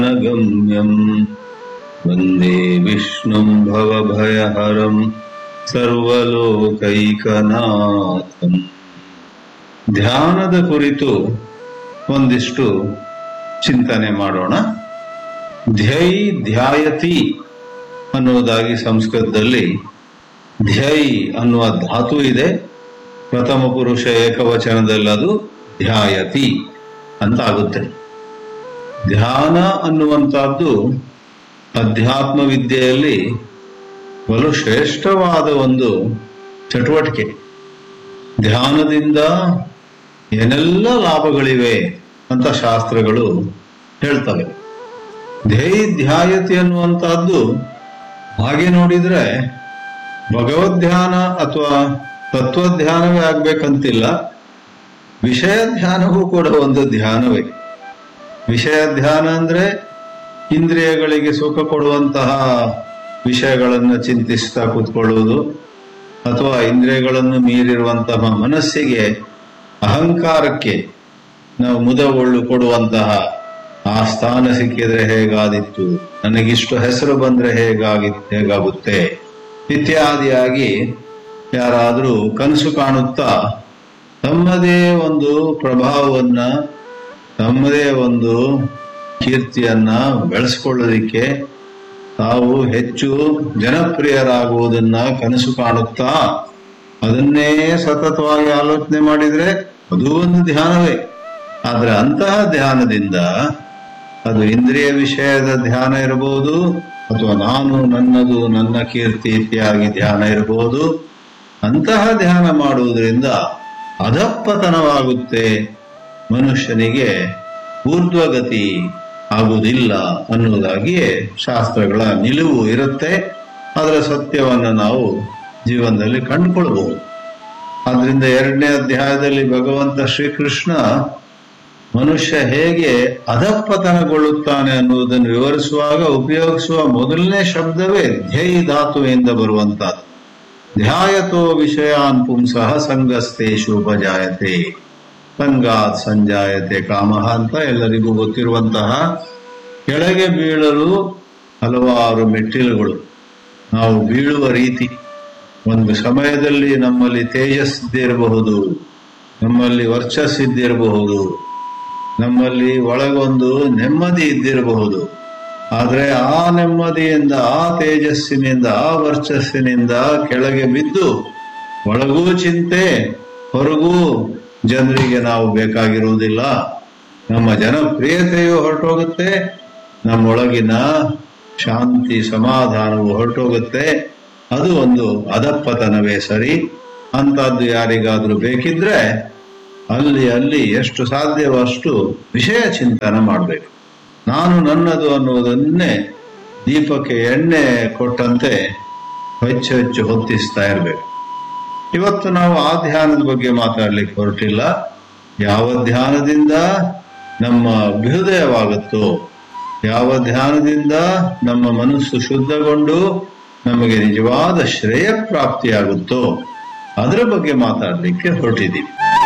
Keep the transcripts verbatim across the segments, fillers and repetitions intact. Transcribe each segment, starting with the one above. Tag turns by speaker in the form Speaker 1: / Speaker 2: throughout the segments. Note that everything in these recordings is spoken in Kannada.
Speaker 1: ಗಮ್ಯಂ ವಂದೇ ವಿಷ್ಣುಂ ಭವಭಯಹರಂ ಸರ್ವಲೋಕೈಕನಾಥಂ. ಧ್ಯಾನದ ಕುರಿತು ಒಂದಿಷ್ಟು ಚಿಂತನೆ ಮಾಡೋಣ. ಧ್ಯೈ ಧ್ಯಾಯತಿ ಅನ್ನುವುದಾಗಿ ಸಂಸ್ಕೃತದಲ್ಲಿ ಧ್ಯೈ ಅನ್ನುವ ಧಾತು ಇದೆ. ಪ್ರಥಮ ಪುರುಷ ಏಕವಚನದಲ್ಲಿ ಅದು ಧ್ಯಾಯತಿ ಅಂತ ಆಗುತ್ತೆ. ಧ್ಯಾನ ಅನ್ನುವಂತಹದ್ದು ಅಧ್ಯಾತ್ಮ ವಿದ್ಯೆಯಲ್ಲಿ ಬಲು ಶ್ರೇಷ್ಠವಾದ ಒಂದು ಚಟುವಟಿಕೆ. ಧ್ಯಾನದಿಂದ ಏನೆಲ್ಲ ಲಾಭಗಳಿವೆ ಅಂತ ಶಾಸ್ತ್ರಗಳು ಹೇಳ್ತವೆ. ಧ್ಯೈ ಧ್ಯಾಯತಿ ಅನ್ನುವಂತಹದ್ದು ಹಾಗೆ ನೋಡಿದ್ರೆ ಭಗವದ್ಧ್ಯಾನ ಅಥವಾ ತತ್ವಧ್ಯಾನವೇ ಆಗ್ಬೇಕಂತಿಲ್ಲ. ವಿಷಯ ಧ್ಯಾನವೂ ಕೂಡ ಒಂದು ಧ್ಯಾನವೇ. ವಿಷಯ ಧ್ಯಾನ ಅಂದ್ರೆ ಇಂದ್ರಿಯಗಳಿಗೆ ಸುಖ ಕೊಡುವಂತಹ ವಿಷಯಗಳನ್ನು ಚಿಂತಿಸ್ತಾ ಕೂತ್ಕೊಳ್ಳುವುದು, ಅಥವಾ ಇಂದ್ರಿಯಗಳನ್ನು ಮೀರಿರುವಂತಹ ಮನಸ್ಸಿಗೆ, ಅಹಂಕಾರಕ್ಕೆ ನಾವು ಮುದಗೊಳ್ಳು ಕೊಡುವಂತಹ ಆ ಸ್ಥಾನ ಸಿಕ್ಕಿದ್ರೆ ಹೇಗಾದಿತ್ತು, ನನಗಿಷ್ಟು ಹೆಸರು ಬಂದ್ರೆ ಹೇಗಾಗಿ ಹೇಗಾಗುತ್ತೆ ಇತ್ಯಾದಿಯಾಗಿ ಯಾರಾದರೂ ಕನಸು ಕಾಣುತ್ತಾ ತಮ್ಮದೇ ಒಂದು ಪ್ರಭಾವವನ್ನ, ತಮ್ಮದೇ ಒಂದು ಕೀರ್ತಿಯನ್ನ ಬೆಳೆಸ್ಕೊಳ್ಳೋದಿಕ್ಕೆ ತಾವು ಹೆಚ್ಚು ಜನಪ್ರಿಯರಾಗುವುದನ್ನ ಕನಸು ಕಾಣುತ್ತಾ ಅದನ್ನೇ ಸತತವಾಗಿ ಆಲೋಚನೆ ಮಾಡಿದ್ರೆ ಅದು ಒಂದು ಧ್ಯಾನವೇ. ಆದ್ರೆ ಅಂತಹ ಧ್ಯಾನದಿಂದ ಅದು ಇಂದ್ರಿಯ ವಿಷಯದ ಧ್ಯಾನ ಇರಬಹುದು, ಅಥವಾ ನಾನು ನನ್ನದು ನನ್ನ ಕೀರ್ತಿ ಇತ್ಯಾದಿ ಧ್ಯಾನ ಇರಬಹುದು. ಅಂತಹ ಧ್ಯಾನ ಮಾಡುವುದರಿಂದ ಅಧಪ್ಪತನವಾಗುತ್ತೆ, ಮನುಷ್ಯನಿಗೆ ಊರ್ಧ್ವಗತಿ ಆಗುವುದಿಲ್ಲ ಅನ್ನುವುದಾಗಿಯೇ ಶಾಸ್ತ್ರಗಳ ನಿಲುವು ಇರುತ್ತೆ. ಅದರ ಸತ್ಯವನ್ನು ನಾವು ಜೀವನದಲ್ಲಿ ಕಂಡುಕೊಳ್ಬಹುದು. ಆದ್ರಿಂದ ಎರಡನೇ ಅಧ್ಯಾಯದಲ್ಲಿ ಭಗವಂತ ಶ್ರೀಕೃಷ್ಣ ಮನುಷ್ಯ ಹೇಗೆ ಅಧಪ್ಪತನಗೊಳ್ಳುತ್ತಾನೆ ಅನ್ನುವುದನ್ನು ವಿವರಿಸುವಾಗ ಉಪಯೋಗಿಸುವ ಮೊದಲನೇ ಶಬ್ದವೇ ಧ್ಯೈ ಧಾತುವಿಂದ ಬರುವಂತಹದ್ದು. ಧ್ಯಾಯತೋ ವಿಷಯಾನ್ ಪುಂಸಃ ಸಂಗಸ್ತೇಷು ಉಪಜಾಯತೆ ಸಂಗಾತ್ ಸಂಜಾಯತೆ ಕಾಮಃ ಅಂತ ಎಲ್ಲರಿಗೂ ಗೊತ್ತಿರುವಂತಹ ಕೆಳಗೆ ಬೀಳಲು ಹಲವಾರು ಮೆಟ್ಟಿಲುಗಳು. ನಾವು ಬೀಳುವ ರೀತಿ, ಒಂದು ಸಮಯದಲ್ಲಿ ನಮ್ಮಲ್ಲಿ ತೇಜಸ್ಸಿದ್ದಿರಬಹುದು, ನಮ್ಮಲ್ಲಿ ವರ್ಚಸ್ಸಿದ್ದಿರಬಹುದು, ನಮ್ಮಲ್ಲಿ ಒಳಗೊಂದು ನೆಮ್ಮದಿ ಇದ್ದಿರಬಹುದು. ಆದರೆ ಆ ನೆಮ್ಮದಿಯಿಂದ, ಆ ತೇಜಸ್ಸಿನಿಂದ, ಆ ವರ್ಚಸ್ಸಿನಿಂದ ಕೆಳಗೆ ಬಿದ್ದು ಒಳಗೂ ಚಿಂತೆ, ಹೊರಗೂ ಜನರಿಗೆ ನಾವು ಬೇಕಾಗಿರುವುದಿಲ್ಲ, ನಮ್ಮ ಜನಪ್ರಿಯತೆಯು ಹೊರಟೋಗುತ್ತೆ, ನಮ್ಮೊಳಗಿನ ಶಾಂತಿ ಸಮಾಧಾನವು ಹೊರಟೋಗುತ್ತೆ. ಅದು ಒಂದು ಅಧಪ್ಪತನವೇ ಸರಿ. ಅಂತದ್ದು ಯಾರಿಗಾದ್ರೂ ಬೇಕಿದ್ರೆ ಅಲ್ಲಿ ಅಲ್ಲಿ ಎಷ್ಟು ಸಾಧ್ಯವೋ ಅಷ್ಟು ವಿಷಯ ಚಿಂತನೆ ಮಾಡಬೇಕು. ನಾನು ನನ್ನದು ಅನ್ನುವುದನ್ನೇ ದೀಪಕ್ಕೆ ಎಣ್ಣೆ ಕೊಟ್ಟಂತೆ ಹೆಚ್ಚು ಹೆಚ್ಚು ಹೊತ್ತಿಸ್ತಾ ಇರಬೇಕು. ಇವತ್ತು ನಾವು ಆ ಧ್ಯಾನದ ಬಗ್ಗೆ ಮಾತಾಡ್ಲಿಕ್ಕೆ ಹೊರಟಿಲ್ಲ. ಯಾವ ಧ್ಯಾನದಿಂದ ನಮ್ಮ ಅಭ್ಯುದಯವಾಗುತ್ತೋ, ಯಾವ ಧ್ಯಾನದಿಂದ ನಮ್ಮ ಮನಸ್ಸು ಶುದ್ಧಗೊಂಡು ನಮಗೆ ನಿಜವಾದ ಶ್ರೇಯ ಪ್ರಾಪ್ತಿಯಾಗುತ್ತೋ ಅದರ ಬಗ್ಗೆ ಮಾತಾಡಲಿಕ್ಕೆ ಹೊರಟಿದ್ದೀವಿ.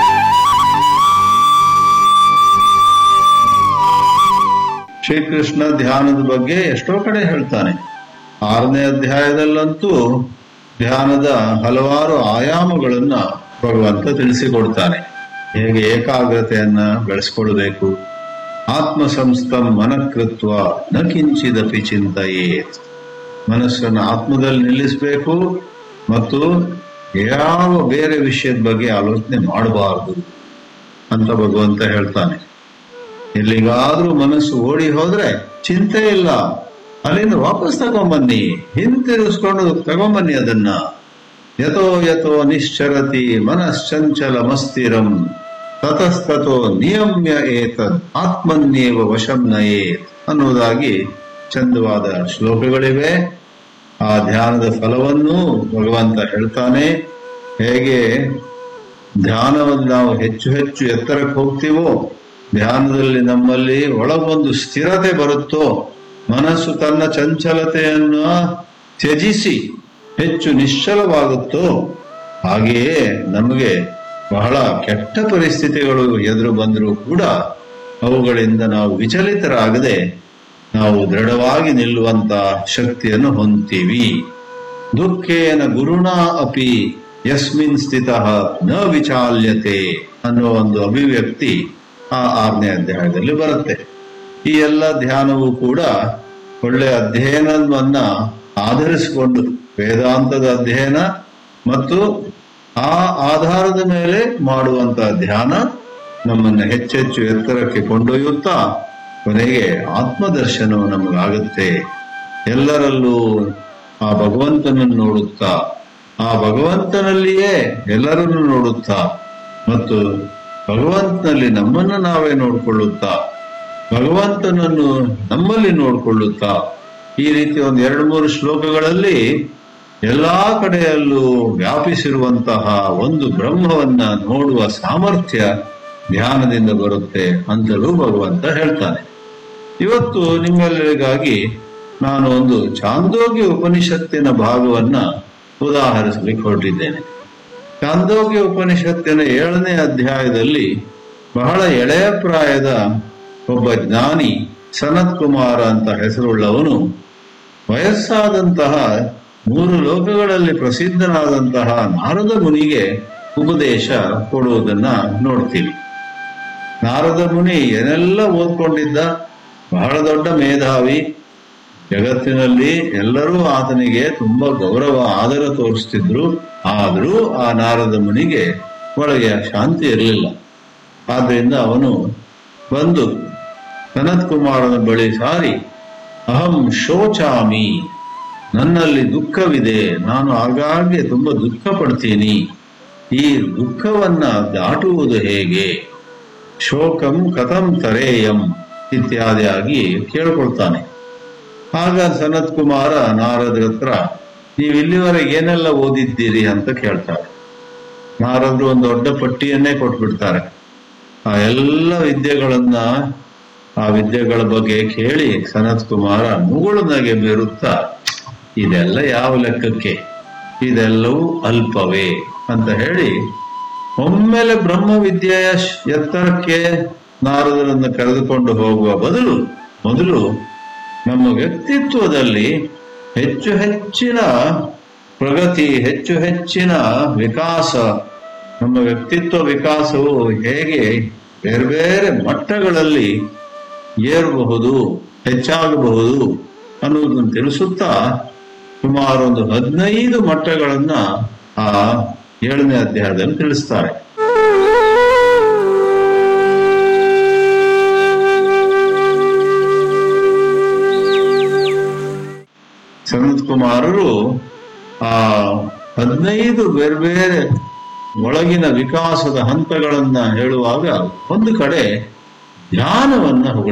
Speaker 1: ಶ್ರೀಕೃಷ್ಣ ಧ್ಯಾನದ ಬಗ್ಗೆ ಎಷ್ಟೋ ಕಡೆ ಹೇಳ್ತಾನೆ. ಆರನೇ ಅಧ್ಯಾಯದಲ್ಲಂತೂ ಧ್ಯಾನದ ಹಲವಾರು ಆಯಾಮಗಳನ್ನ ಭಗವಂತ ತಿಳಿಸಿಕೊಡ್ತಾನೆ. ಹೇಗೆ ಏಕಾಗ್ರತೆಯನ್ನ ಬೆಳೆಸ್ಕೊಳ್ಬೇಕು, ಆತ್ಮ ಸಂಸ್ಥಂ ಮನಕೃತ್ವ ನ ಕಿಂಚಿದಪಿ ಚಿಂತೆಯೇತ್, ಮನಸ್ಸನ್ನು ಆತ್ಮದಲ್ಲಿ ನಿಲ್ಲಿಸಬೇಕು ಮತ್ತು ಯಾವ ಬೇರೆ ವಿಷಯದ ಬಗ್ಗೆ ಆಲೋಚನೆ ಮಾಡಬಾರದು ಅಂತ ಭಗವಂತ ಹೇಳ್ತಾನೆ. ಎಲ್ಲಿಗಾದ್ರೂ ಮನಸ್ಸು ಓಡಿ ಹೋದ್ರೆ ಚಿಂತೆ ಇಲ್ಲ, ಅಲ್ಲಿಂದ ವಾಪಸ್ ತಗೊಂಬನ್ನಿ, ಹಿಂತಿರುಗಿಸ್ಕೊಂಡು ತಗೊಂಬನ್ನಿ ಅದನ್ನ. ಯಥೋ ಯಥೋ ನಿಶ್ಚರತಿ ಮನಶ್ಚಂಚಲ ಮಸ್ತಿರಂ ತತಸ್ತೋ ನಿಯಮ್ಯ ಏತದ್ ಆತ್ಮನ್ಯೇವ ವಶಂ ನಯೇತ್ ಅನ್ನುವುದಾಗಿ ಚಂದವಾದ ಶ್ಲೋಕಗಳಿವೆ. ಆ ಧ್ಯಾನದ ಫಲವನ್ನು ಭಗವಂತ ಹೇಳ್ತಾನೆ. ಹೇಗೆ ಧ್ಯಾನವನ್ನು ನಾವು ಹೆಚ್ಚು ಹೆಚ್ಚು ಎತ್ತರಕ್ಕೆ ಹೋಗ್ತೀವೋ, ಧ್ಯಾನದಲ್ಲಿ ನಮ್ಮಲ್ಲಿ ಒಳಗೊಂದು ಸ್ಥಿರತೆ ಬರುತ್ತೋ, ಮನಸ್ಸು ತನ್ನ ಚಂಚಲತೆಯನ್ನು ತ್ಯಜಿಸಿ ಹೆಚ್ಚು ನಿಶ್ಚಲವಾಗುತ್ತೋ, ಹಾಗೆಯೇ ನಮಗೆ ಬಹಳ ಕೆಟ್ಟ ಪರಿಸ್ಥಿತಿಗಳು ಎದುರು ಬಂದರೂ ಕೂಡ ಅವುಗಳಿಂದ ನಾವು ವಿಚಲಿತರಾಗದೆ ನಾವು ದೃಢವಾಗಿ ನಿಲ್ಲುವಂತ ಶಕ್ತಿಯನ್ನು ಹೊಂದ್ತೀವಿ. ದುಃಖೇನ ಗುರುಣ ಅಪಿ ಯಸ್ಮಿನ್ ಸ್ಥಿತಃ ನ ವಿಚಾಲ್ಯತೆ ಅನ್ನೋ ಒಂದು ಅಭಿವ್ಯಕ್ತಿ ಆ ಆರನೇ ಅಧ್ಯಾಯದಲ್ಲಿ ಬರುತ್ತೆ. ಈ ಎಲ್ಲ ಧ್ಯಾನವೂ ಕೂಡ ಒಳ್ಳೆಯ ಅಧ್ಯಯನವನ್ನ ಆಧರಿಸಿಕೊಂಡು ವೇದಾಂತದ ಅಧ್ಯಯನ ಮತ್ತು ಆ ಆಧಾರದ ಮೇಲೆ ಮಾಡುವಂತಹ ಧ್ಯಾನ ನಮ್ಮನ್ನು ಹೆಚ್ಚೆಚ್ಚು ಎತ್ತರಕ್ಕೆ ಕೊಂಡೊಯ್ಯುತ್ತಾ ಕೊನೆಗೆ ಆತ್ಮದರ್ಶನವು ನಮಗಾಗುತ್ತೆ. ಎಲ್ಲರಲ್ಲೂ ಆ ಭಗವಂತನನ್ನು ನೋಡುತ್ತಾ, ಆ ಭಗವಂತನಲ್ಲಿಯೇ ಎಲ್ಲರನ್ನು ನೋಡುತ್ತಾ ಮತ್ತು ಭಗವಂತನಲ್ಲಿ ನಮ್ಮನ್ನು ನಾವೇ ನೋಡಿಕೊಳ್ಳುತ್ತಾ, ಭಗವಂತನನ್ನು ನಮ್ಮಲ್ಲಿ ನೋಡಿಕೊಳ್ಳುತ್ತಾ, ಈ ರೀತಿ ಒಂದು ಎರಡು ಮೂರು ಶ್ಲೋಕಗಳಲ್ಲಿ ಎಲ್ಲಾ ಕಡೆಯಲ್ಲೂ ವ್ಯಾಪಿಸಿರುವಂತಹ ಒಂದು ಬ್ರಹ್ಮವನ್ನ ನೋಡುವ ಸಾಮರ್ಥ್ಯ ಧ್ಯಾನದಿಂದ ಬರುತ್ತೆ ಅಂತಲೂ ಭಗವಂತ ಹೇಳ್ತಾನೆ. ಇವತ್ತು ನಿಮ್ಮೆಲ್ಲರಿಗಾಗಿ ನಾನು ಒಂದು ಛಾಂದೋಗ್ಯ ಉಪನಿಷತ್ತಿನ ಭಾಗವನ್ನ ಉದಾಹರಿಸಲಿಕ್ಕೆ ಹೊರಟಿದ್ದೇನೆ. ಛಾಂದೋಗ್ಯ ಉಪನಿಷತ್ತಿನ ಏಳನೇ ಅಧ್ಯಾಯದಲ್ಲಿ ಬಹಳ ಎಳೆಯ ಪ್ರಾಯದ ಒಬ್ಬ ಜ್ಞಾನಿ ಸನತ್ ಕುಮಾರ ಅಂತ ಹೆಸರುಳ್ಳವನು ವಯಸ್ಸಾದಂತಹ ಮೂರು ಲೋಕಗಳಲ್ಲಿ ಪ್ರಸಿದ್ಧನಾದಂತಹ ನಾರದ ಮುನಿಗೆ ಉಪದೇಶ ಕೊಡುವುದನ್ನ ನೋಡ್ತೀವಿ. ನಾರದ ಮುನಿ ಏನೆಲ್ಲ ಓದ್ಕೊಂಡಿದ್ದ, ಬಹಳ ದೊಡ್ಡ ಮೇಧಾವಿ, ಜಗತ್ತಿನಲ್ಲಿ ಎಲ್ಲರೂ ಆತನಿಗೆ ತುಂಬಾ ಗೌರವ ಆದರ ತೋರಿಸ್ತಿದ್ರು. ಆದರೂ ಆ ನಾರದ ಮುನಿಗೆ ಒಳಗೆ ಶಾಂತಿ ಇರಲಿಲ್ಲ. ಆದ್ರಿಂದ ಅವನು ಬಂದು ಸನತ್ ಕುಮಾರನ ಬಳಿ ಸಾರಿ, ಅಹಂ ಶೋಚಾಮಿ, ನನ್ನಲ್ಲಿ ದುಃಖವಿದೆ, ನಾನು ಆಗಾಗ್ಗೆ ತುಂಬಾ ದುಃಖ ಪಡ್ತೀನಿ, ಈ ದುಃಖವನ್ನ ದಾಟುವುದು ಹೇಗೆ, ಶೋಕಂ ಕಥಂ ತರೇಯಂ ಇತ್ಯಾದಿಯಾಗಿ ಕೇಳ್ಕೊಳ್ತಾನೆ. ಆಗ ಸನತ್ ಕುಮಾರ ನಾರದ್ರ ಹತ್ರ, ನೀವು ಇಲ್ಲಿವರೆಗೆ ಏನೆಲ್ಲ ಓದಿದ್ದೀರಿ ಅಂತ ಕೇಳ್ತಾರೆ. ನಾರದ್ರು ಒಂದು ದೊಡ್ಡ ಪಟ್ಟಿಯನ್ನೇ ಕೊಟ್ಬಿಡ್ತಾರೆ. ಆ ಎಲ್ಲ ವಿದ್ಯೆಗಳನ್ನ ಆ ವಿದ್ಯೆಗಳ ಬಗ್ಗೆ ಕೇಳಿ ಸನತ್ ಕುಮಾರ ಮುಗುಳುನಗೆ ಬೀರುತ್ತಾ, ಇದೆಲ್ಲ ಯಾವ ಲೆಕ್ಕಕ್ಕೆ, ಇದೆಲ್ಲವೂ ಅಲ್ಪವೇ ಅಂತ ಹೇಳಿ ಒಮ್ಮೆಲೆ ಬ್ರಹ್ಮವಿದ್ಯೆಯ ಎತ್ತರಕ್ಕೆ ನಾರದರನ್ನು ಕರೆದುಕೊಂಡು ಹೋಗುವ ಬದಲು ಮೊದಲು ನಮ್ಮ ವ್ಯಕ್ತಿತ್ವದಲ್ಲಿ ಹೆಚ್ಚು ಹೆಚ್ಚಿನ ಪ್ರಗತಿ, ಹೆಚ್ಚು ಹೆಚ್ಚಿನ ವಿಕಾಸ, ನಮ್ಮ ವ್ಯಕ್ತಿತ್ವ ವಿಕಾಸವು ಹೇಗೆ ಬೇರೆ ಬೇರೆ ಮಟ್ಟಗಳಲ್ಲಿ ಏರಬಹುದು, ಹೆಚ್ಚಾಗಬಹುದು ಅನ್ನೋದನ್ನು ತಿಳಿಸುತ್ತಾ ಸುಮಾರು ಒಂದು ಹದಿನೈದು ಮಟ್ಟಗಳನ್ನ ಆ ಏಳನೇ ಅಧ್ಯಾಯದಲ್ಲಿ ತಿಳಿಸ್ತಾರೆ. ಸನತ್ ಕುಮಾರರು ಆ ಹದಿನೈದು ಬೇರೆ ಬೇರೆ ಒಳಗಿನ ವಿಕಾಸದ ಹಂತಗಳನ್ನ ಹೇಳುವಾಗ ಒಂದು ಕಡೆ ಧ್ಯಾನವನ್ನ